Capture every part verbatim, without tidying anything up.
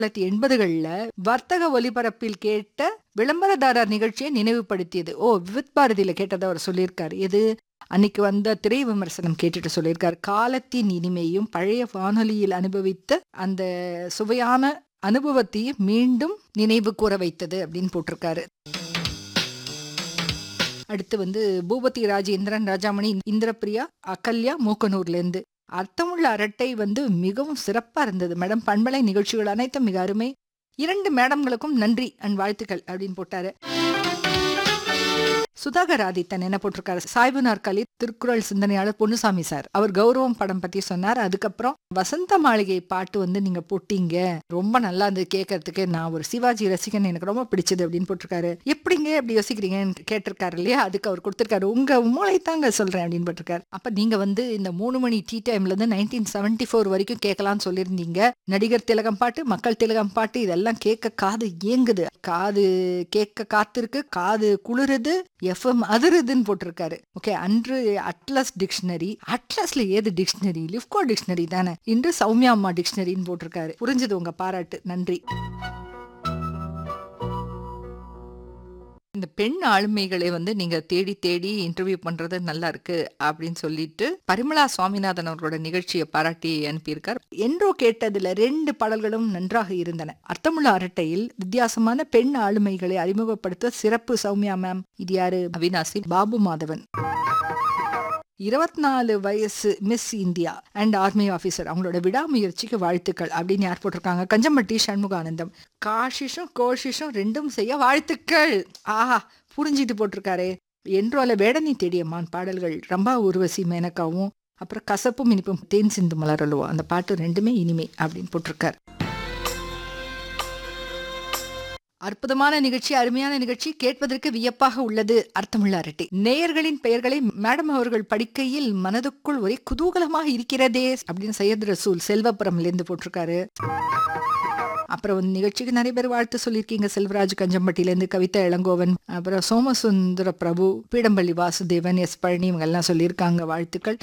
தொள்ளாயிரத்தி எண்பதுகள்ல வர்த்தக ஒலிபரப்பில் கேட்ட விளம்பரதாரர் நிகழ்ச்சியை நினைவுபடுத்தியது. ஓ, விவித் பாரதியில கேட்டதை அவர் சொல்லியிருக்காரு. எது அன்னைக்கு வந்த திரை விமர்சனம் கேட்டுட்டு சொல்லியிருக்காரு. காலத்தின் இனிமையும் பழைய வானொலியில் அனுபவித்த அந்த சுவையான அனுபவத்தையும் மீண்டும் நினைவு கூற வைத்தது அப்படின்னு போட்டிருக்காரு. அடுத்து வந்து பூபதி ராஜேந்திரன், ராஜாமணி, இந்திரபிரியா, அகல்யா மூக்கனூர்ல இருந்து அர்த்தமுள்ள அரட்டை வந்து மிகவும் சிறப்பா இருந்தது மேடம். பண்பலை நிகழ்ச்சிகள் அனைத்தும் மிக அருமை. இரண்டு மேடம்களுக்கும் நன்றி அண்ட் வாழ்த்துக்கள் அப்படின்னு போட்டாரு. சுதாகர் ஆதித்தன் என்ன போட்டிருக்காரு, சாய்பு நாற்காலி திருக்குறள் சிந்தனையாளர் பொன்னுசாமி சார் அவர் கௌரவம் படம் பத்தி சொன்னார். அதுக்கப்புறம் வசந்த மாளிகை பாட்டு வந்து நீங்க போட்டீங்க, ரொம்ப நல்லா இருந்தது கேட்கறதுக்கு, நான் ஒரு சிவாஜி ரசிகன், எனக்கு ரொம்ப பிடிச்சது அப்படின்னு போட்டிருக்காரு. எப்படிங்க எப்படி யோசிக்கிறீங்கன்னு கேட்டிருக்காரு இல்லையா, அதுக்கு அவர் கொடுத்திருக்காரு, உங்க மூளை தாங்க சொல்றேன் அப்படின்னு போட்டிருக்காரு. அப்ப நீங்க வந்து இந்த மூணு மணி டீ டைம்ல இருந்து நைன்டீன் செவன்டி போர் வரைக்கும் கேட்கலாம்னு சொல்லியிருந்தீங்க. நடிகர் திலகம் பாட்டு, மக்கள் திலகம் பாட்டு, இதெல்லாம் கேட்க காது ஏங்குது, காது கேட்க காத்திருக்கு, காது குளிருது, எஃப்எம் அதிருதுன்னு போட்டிருக்காரு. ஓகே, அன்று அட்லஸ் டிக்ஷனரி, அட்லஸ்ல ஏது டிக்ஷனரி, லிப்கோ டிக்ஷனரி தானே, இன்று சௌமியா அம்மா டிக்ஷனரின்னு போட்டிருக்காரு. புரிஞ்சது, உங்க பாராட்டு, நன்றி. இந்த பெண் ஆளுமைகளை வந்து நீங்க தேடி தேடி இன்டர்வியூ பண்றது நல்லா இருக்கு அப்படின்னு சொல்லிட்டு பரிமளா சுவாமிநாதன் அவர்களோட நிகழ்ச்சியை பாராட்டி அனுப்பியிருக்கார். என்றோ கேட்டதுல ரெண்டு பாடல்களும் நன்றாக இருந்தன. அர்த்தமுள்ள அரட்டையில் வித்தியாசமான பெண் ஆளுமைகளை அறிமுகப்படுத்த சிறப்பு சௌமியா மேம். இது யாரு? அவினாசி பாபு மாதவன். இருபத்தி நாலு வயசு miss India and army officer, அவங்களோட விடாமுயற்சிக்கு வாழ்த்துக்கள் அப்படின்னு யார் போட்டிருக்காங்க? கஞ்சம்பட்டி சண்முகானந்தம். காஷிஷும் கோஷிஷும் ரெண்டும் செய்ய வாழ்த்துக்கள். ஆஹா, புரிஞ்சிட்டு போட்டிருக்காரு. என்றோல வேடனி தேடியம்மான் பாடல்கள் ரம்பா ஊர்வசி மேனக்காவும், அப்புறம் கசப்பும் இனிப்பும் தேன் சிந்து மலரலுவோ, அந்த பாட்டு ரெண்டுமே இனிமை அப்படின்னு போட்டிருக்காரு. அற்புதமான நிகழ்ச்சி, அருமையான நிகழ்ச்சி, கேட்பதற்கு வியப்பாக உள்ளது. அர்த்தமுள்ள அரட்டை. நேயர்களின் பெயர்களை மேடம் அவர்கள் படிக்கையில் மனதுக்குள் ஒரே குதூகலமாக இருக்கிறதே அப்படின்னு சையத் ரசூல் செல்வபுரம்ல இருந்து போட்டிருக்காரு. அப்புறம் வந்து நிகழ்ச்சிக்கு நிறைய பேர் வாழ்த்து சொல்லியிருக்கீங்க. செல்வராஜ் கஞ்சம்பட்டியில இருந்து, கவிதா இளங்கோவன், அப்புறம் சோமசுந்தர பிரபு, பீடம்பள்ளி வாசுதேவன், எஸ் பழனி, இவங்க எல்லாம் சொல்லியிருக்காங்க, வாழ்த்துக்கள்.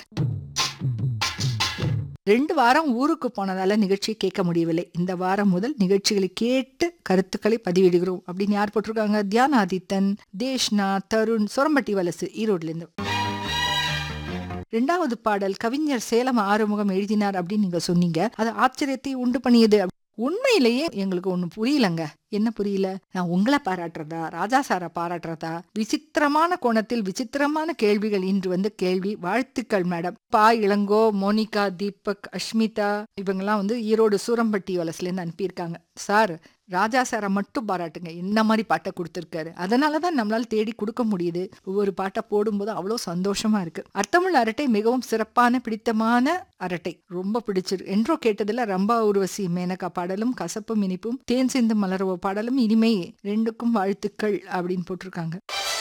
ரெண்டு வாரம் ஊருக்கு போனதால நிகழ்ச்சியை கேட்க முடியவில்லை. இந்த வாரம் முதல் நிகழ்ச்சிகளை கேட்டு கருத்துக்களை பதிவிடுகிறோம் அப்படின்னு யார் போட்டிருக்காங்க? தியானாதித்தன், தேஷ்னா, தருண், சொரம்பட்டி வலசு, ஈரோட்ல இருந்து. ரெண்டாவது பாடல் கவிஞர் சேலம் ஆறுமுகம் எழுதினார் அப்படின்னு நீங்க சொன்னீங்க. அது ஆச்சரியத்தை உண்டு பண்ணியது. உண்மையிலேயே எங்களுக்கு ஒண்ணு புரியலங்க. என்ன புரியல? நான் உங்களை பாராட்டுறதா, ராஜா சாரை பாராட்டுறதா? விசித்திரமான கோணத்தில் விசித்திரமான கேள்விகள் இன்று வந்து கேள்வி. வாழ்த்துக்கள் மேடம். பா இளங்கோ, மோனிகா, தீபக், அஷ்மிதா, இவங்கெல்லாம் வந்து ஈரோடு சூரம்பட்டி வலசுல இருந்து அனுப்பியிருக்காங்க. சார், ராஜா சாரை மட்டும் பாராட்டுங்க, என்ன மாதிரி பாட்டை கொடுத்துருக்காரு, அதனாலதான் நம்மளால தேடி கொடுக்க முடியுது. ஒவ்வொரு பாட்டை போடும்போது அவ்வளோ சந்தோஷமா இருக்கு. அர்த்தமுள்ள அரட்டை மிகவும் சிறப்பான பிடித்தமான அரட்டை, ரொம்ப பிடிச்சிருக்கு. என்றோ கேட்டதுல ரம்பா ஊர்வசி மேனகா பாடலும், கசப்பும் இனிப்பும் தேன் சிந்து மலர்வோ பாடலும் இனிமை, ரெண்டுக்கும் வாழ்த்துக்கள் அப்படின்னு போட்டிருக்காங்க.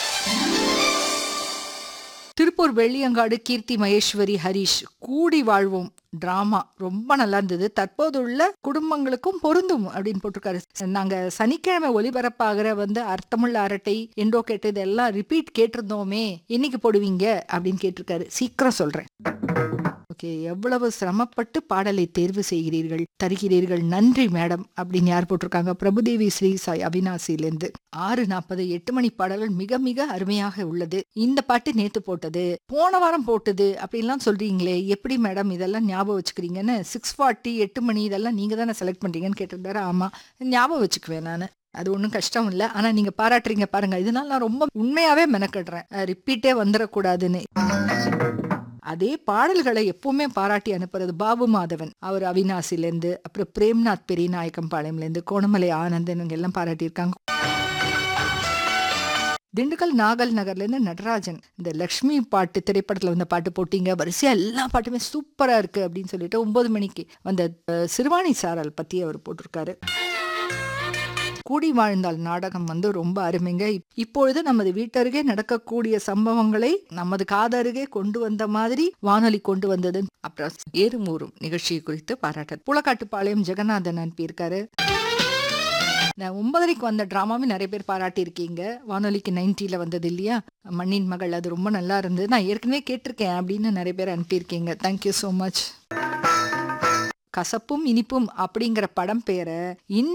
திருப்பூர் வெள்ளியங்காடு கீர்த்தி மகேஸ்வரி ஹரிஷ், கூடி வாழ்வோம் டிராமா ரொம்ப நல்லா இருந்தது, தற்போதுள்ள குடும்பங்களுக்கும் பொருந்தும் அப்படின்னு போட்டிருக்காரு. நாங்க சனிக்கிழமை ஒலிபரப்பாகிற வந்து அர்த்தமுள்ள அரட்டை, என்றோ கேட்டது எல்லாம் ரிப்பீட் கேட்டிருந்தோமே, என்னைக்கு போடுவீங்க அப்படின்னு கேட்டிருக்காரு. சீக்கிரம் சொல்றேன். ஓகே, எவ்வளவு சிரமப்பட்டு பாடலை தேர்வு செய்கிறீர்கள், தருகிறீர்கள், நன்றி மேடம் அப்படின்னு யார் போட்டிருக்காங்க? பிரபுதேவி ஸ்ரீ சாய் அவினாசியிலிருந்து. ஆறு நாற்பது எட்டு மணி பாடல்கள் மிக மிக அருமையாக உள்ளது. இந்த பாட்டு நேத்து போட்டது, போன வாரம் போட்டது அப்படின்லாம் சொல்றீங்களே, எப்படி மேடம் இதெல்லாம் ஞாபகம் வச்சுக்கிறீங்கன்னு. சிக்ஸ் ஃபார்ட்டி எட்டு மணி இதெல்லாம் நீங்க தானே செலக்ட் பண்றீங்கன்னு கேட்டிருந்தாரு. ஆமா, ஞாபகம் வச்சுக்குவேன் நான், அது ஒன்றும் கஷ்டம் இல்லை. ஆனா நீங்க பாராட்டுறீங்க பாருங்க, இதனால நான் ரொம்ப உண்மையாவே மெனக்கடுறேன், ரிப்பீட்டே வந்துடக்கூடாதுன்னு. அதே பாடல்களை எப்பவுமே பாராட்டி அனுப்புறது பாபு மாதவன், அவர் அவினாசிலேருந்து. அப்புறம் பிரேம்நாத் பெரியநாயக்கம் பாளையம்லேருந்து, கோணமலை ஆனந்தன், இவங்க எல்லாம் பாராட்டியிருக்காங்க. திண்டுக்கல் நாகல் நகர்ல இருந்து நடராஜன், இந்த லக்ஷ்மி பாட்டு திரைப்படத்துல வந்த பாட்டு போட்டீங்க, வரிசையா எல்லா பாட்டுமே சூப்பரா இருக்கு அப்படின்னு சொல்லிட்டு ஒன்பது மணிக்கு வந்த சிறுவாணி சாரல் பத்தி அவர் போட்டிருக்காரு. கூடி வாழ்ந்தால் நாடகம் வந்து ரொம்ப அருமைங்க. இப்பொழுது நமது வீட்டருகே நடக்கக்கூடிய சம்பவங்களை நமது காதருகே கொண்டு வந்த மாதிரி வானொலி கொண்டு வந்தது. அப்புறம் ஏறும் ஊரும் நிகழ்ச்சி குறித்து பாராட்ட புலக்காட்டுப்பாளையம் ஜெகநாதன் அனுப்பியிருக்காரு. ஒன்பதரைக்கு வந்த டிராமாவும் நிறைய பேர் பாராட்டி இருக்கீங்க. வானொலிக்கு நைன்டில வந்தது இல்லையா, மண்ணின் மகள், அது ரொம்ப நல்லா இருந்தது, நான் ஏற்கனவே கேட்டிருக்கேன் அப்படின்னு நிறைய பேர் அனுப்பியிருக்கீங்க. Thank you so much. கசப்பும் இனிப்பும் அப்படிங்கிற படம் பேரை